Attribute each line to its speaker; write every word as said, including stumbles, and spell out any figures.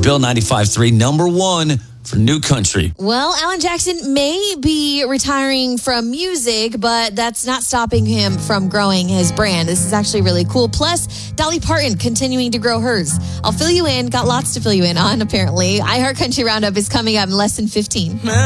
Speaker 1: Bill ninety-five point three, number one for new country.
Speaker 2: Well, Alan Jackson may be retiring from music, but that's not stopping him from growing his brand. This is actually really cool. Plus, Dolly Parton continuing to grow hers. I'll fill you in. Got lots to fill you in on, apparently. iHeart Country Roundup is coming up in less than fifteen.